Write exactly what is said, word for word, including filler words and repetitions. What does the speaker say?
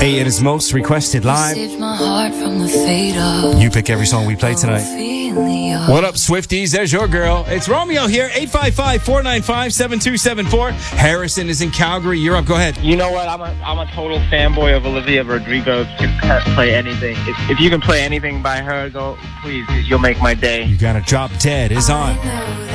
Hey, it is most requested live. You pick every song we play tonight. What up, Swifties? There's your girl. It's Romeo here. eight five five, four nine five, seven two seven four. Harrison is in Calgary. You're up. Go ahead. You know what? I'm a I'm a total fanboy of Olivia Rodrigo. Can play anything. If, if you can play anything by her, go please. You'll make my day. You gotta drop dead is on.